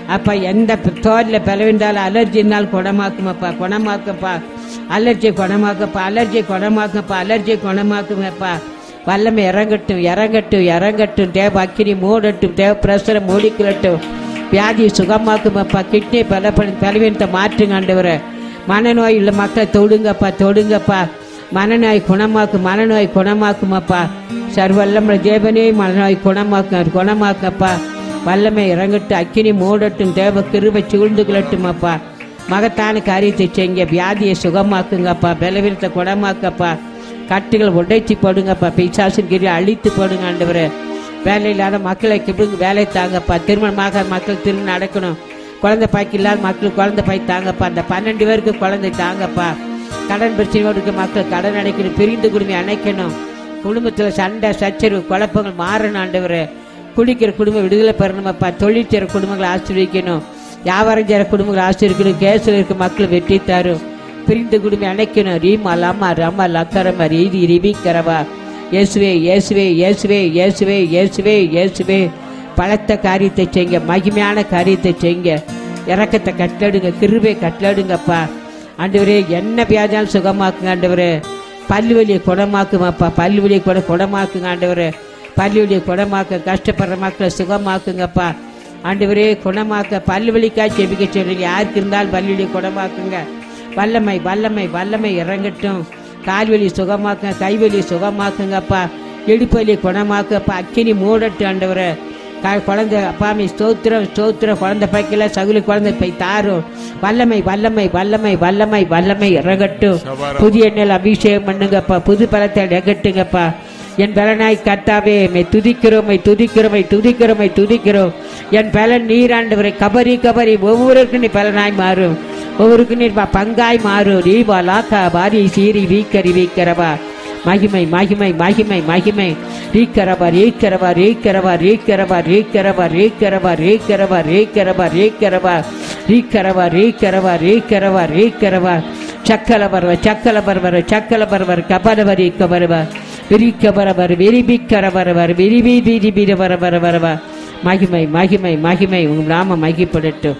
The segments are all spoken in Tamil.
அப்பா எந்த தோலில் பலவிருந்தாலும் அலர்ஜினால் குணமாக்குமப்பா, குணமாக்கப்பா. Allergy குணமாக்கப்பா, allergy குணமாக்கப்பா, allergy குணமாக்குமப்பா. வல்லமை இறங்கட்டும், இறங்கட்டும், இறங்கட்டும். தேவ அக்கினி மூடட்டும், தேவ பிரசரம் மூடிக்கொள்ளட்டும். வியாதியை சுகமாக்குமப்பா. கிட்னி பலவீனத்தை மாற்றுங்க ஆண்டவரே. மனநோய் உள்ள மக்களை தொடுங்கப்பா, தொடுங்கப்பா. மனநோய் குணமாக்கும், மனநோய் குணமாக்குமப்பா. சர்வல்லமுள்ள தேவனே மனநோய் குணமாக்கப்பா. வல்லமை இறங்கட்டும், அக்கினி மூடட்டும், தேவ கிருபை சூழ்ந்து கொள்ளட்டுமப்பா. மகத்தான காரியத்தை செய்ய, வியாதியை சுகமாக்குங்கப்பா, பலவீனத்தை குணமாக்கப்பா. கட்டுகள் உடைச்சி போடுங்கப்பா, பிசாசின் கிரியை அழித்து போடுங்க ஆண்டவரே. வேலை இல்லாத மக்களை வேலை தாங்கப்பா. திருமணமாக மக்கள் திருமணம் நடக்கணும். குழந்தை பாய்க்கு இல்லாத மக்கள் குழந்தை பாய் தாங்கப்பா. அந்த 12 பேருக்கு குழந்தை தாங்கப்பா. கடன் பிரச்சனையோடு இருக்க மக்கள் கடன் அடைக்கணும், பிரிந்து குடும்பம் அணைக்கணும். குடும்பத்தில் சண்டை சச்சரவு குழப்பங்கள் மாறணும் ஆண்டவரே. குடிக்கிற குடும்பம் விடுதலை பெறணுமப்பா. தொழில் செய்கிற குடும்பங்களை ஆசீர்வதிக்கணும், வியாபாரம் செய்கிற குடும்பங்களை ஆசீர்வதிக்கணும். கேஸில் இருக்க மக்கள் வெற்றி தரும், பிரிந்து குடும்பம் அணைக்கணும். ரீமா லம்மா ரம்மா லக்கரமா ரீதி ரிபிக்கிறவா. இயேசுவே இயேசுவே இயேசுவே இயேசுவே இயேசுவே இயேசுவே. பலத்த காரியத்தை செய்யுங்க, மகிமையான காரியத்தை செய்யுங்க. இறக்கத்தை கட்டடுங்க, கிருபை கட்டடுங்கப்பா ஆண்டவரே. என்ன வியாதியாலும் சுகமாக்குங்க ஆண்டவரே. பல்வலியை குணமாக்குமாப்பா, பல்வலியை குணமாக்குங்க ஆண்டவரே. பல்வலியை குணமாக்க, கஷ்டப்படுற மக்களை சுகமாக்குங்கப்பா ஆண்டவரே. குணமாக்க, பல்வலிக்காய் செபிக்க சொல்றீங்க. யாருக்கு இருந்தாலும் பல்வலியை குணமாக்குங்க. வல்லமை வல்லமை வல்லமை இறங்கட்டும். கால்வலி சுகமாக்குங்க, கைவலி சுகமாக்குங்கப்பா. இடுப்பலி குணமாக்கப்பா. அக்கினி மூடட்டு ஆண்டவரே. குழந்தை அப்பாமி ஸ்தோத்திரம் ஸ்தோத்திரம். குழந்தை பைக்கல சகுலி குழந்தை பை தாரும். வல்லமை வல்லமை வல்லமை வல்லமை வல்லமை இறங்கட்டும். புதிய எண்ணெயில் அபிஷேகம் பண்ணுங்கப்பா, புது பலத்தை இறங்கட்டுங்கப்பா. என் பலனாய் கர்த்தாவே மை துதிக்கிறோம், துதிக்கிறோம், துதிக்கிறோம், துதிக்கிறோம். என் பலன் நீராண்டவரை கபரி கபரி. ஒவ்வொருக்கும் நீ பலனாய் மாறும், ஒவ்வொருக்கும் நீ பங்காய் மாறும். ரீவா லாக்கா பாரி சீரி வீக்கரி வீக்கிறவா. மகிமை மகிமை மகிமை மகிமை. ரீக்கரவா ரீக்கரவா ரீக்கரவா ரீக்கரவா ரீக்கரவா ரீக்கரவா ரீக்கரவா ரீக்கரவா ரீக்கரவா ரீக்கரவா ரீக்கரவா ரீக்கரவா ரீக்கரவா. சக்கல பரவ சக்கல பரவர சக்கல பரவர் கபரவரி கபரவா விரிக்க வரவர் விரிபிக்கர வரவர் விரிவி விரிபிர வர வர வரவா. மகிமை மகிமை மகிமை. உங்க நாம மகிப்படட்டும்.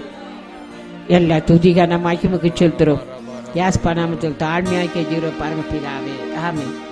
எல்லா துதிகான மகிமைக்கு செலுத்துறோம். யாஸ் பணாமத்தில் தாழ்மையாக்கி ஜீரோ பரமபிதாவே. ஆமென்.